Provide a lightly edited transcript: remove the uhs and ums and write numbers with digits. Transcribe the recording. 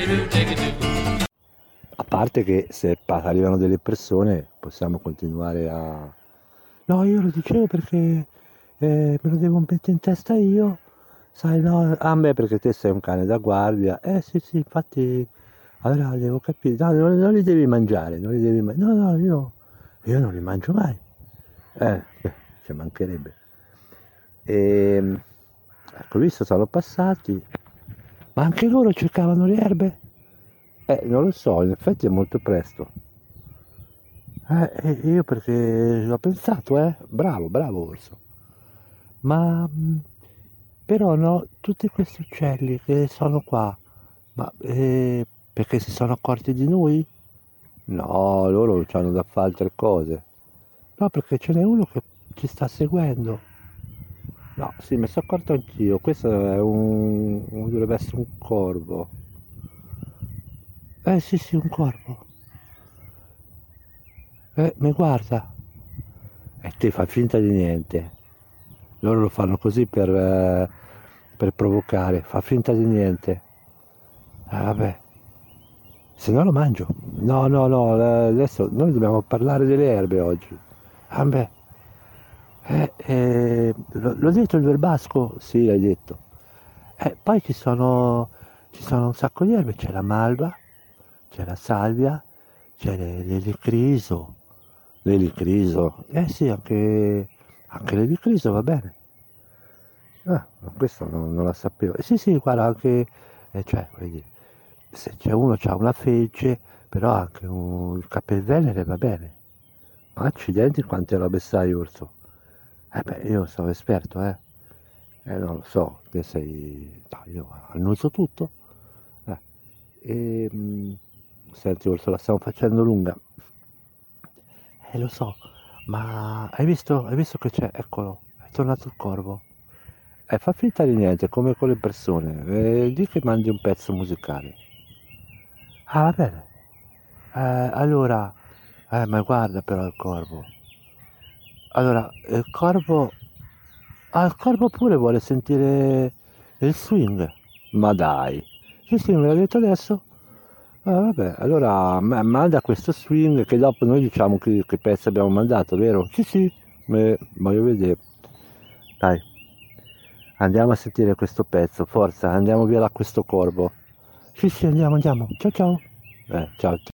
A parte che se arrivano delle persone possiamo continuare a... No, io lo dicevo perché me lo devo mettere in testa io, sai, no, a me perché te sei un cane da guardia. Sì, sì, infatti, allora devo capire, no, non li devi mangiare, non li devi mangiare. No, no, io non li mangio mai. Ci mancherebbe. E, ecco, visto, sono passati, ma anche loro cercavano le erbe? Non lo so, in effetti è molto presto. Io perché l'ho pensato, bravo, bravo Orso. Ma però no, tutti questi uccelli che sono qua, ma perché si sono accorti di noi? No, loro hanno da fare altre cose. No, perché ce n'è uno che ci sta seguendo. No, sì, mi sono accorto anch'io. Questo è dovrebbe essere un corvo. Sì, sì, un corvo. Mi guarda. E te fa finta di niente. Loro lo fanno così per provocare. Fa finta di niente. Vabbè. Se no lo mangio. No, no, no, adesso noi dobbiamo parlare delle erbe oggi. Vabbè. L'ho detto il verbasco? Sì, l'hai detto. Poi ci sono un sacco di erbe, c'è la malva, c'è la salvia, c'è l'elicriso. L'elicriso. Sì, anche l'elicriso va bene. Ah, ma questo non la sapevo. Sì, sì, guarda, anche, cioè, voglio dire, se c'è uno c'ha una fece, però anche il capelvenere va bene. Ma accidenti quante robe sai, Urso. Beh, io sono esperto, eh. Non lo so, te sei... No, io annuso tutto. Eh. E, senti, Urso, la stiamo facendo lunga. Lo so, ma hai visto che c'è? Eccolo, è tornato il corvo. Fa finta di niente, come con le persone. Di che mandi un pezzo musicale. Ah, va bene. Allora, ma guarda però il corvo. Allora, il corvo... Ah, il corvo pure vuole sentire il swing. Ma dai. Sì, sì, me l'ha detto adesso. Vabbè, allora manda questo swing che dopo noi diciamo che pezzo abbiamo mandato, vero? Sì, sì, voglio vedere. Dai, andiamo a sentire questo pezzo, forza, andiamo via da questo corvo. Sì, sì, andiamo, andiamo. Ciao, ciao. Ciao, ciao.